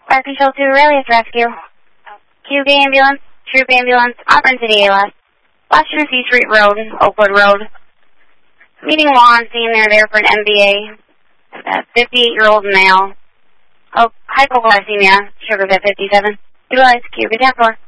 Fire Control 2, Aurelius Rescue. Cube Ambulance, Troop Ambulance, Auburn City ALS. Western C Street Road, Oakwood Road. Meeting Juan, seeing there for an MBA. A 58-year-old male. Hypoglycemia, sugars at 57. Utilize Cube, attack 4.